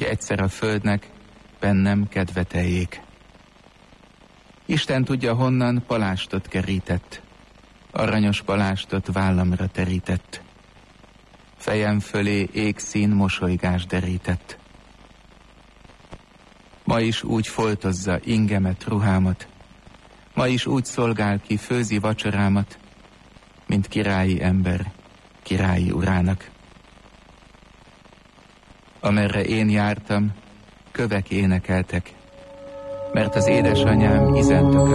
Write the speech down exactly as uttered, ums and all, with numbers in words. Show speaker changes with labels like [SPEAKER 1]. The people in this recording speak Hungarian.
[SPEAKER 1] egyszer a földnek bennem kedve teljék. Isten tudja honnan palástot kerített, aranyos palástot vállamra terített, fejem fölé égszín mosolygás derített. Ma is úgy foltozza ingemet, ruhámat, ma is úgy szolgál ki, főzi vacsorámat, mint királyi ember királyi urának. Amerre én jártam, kövek énekeltek, mert az édesanyám izentökölt.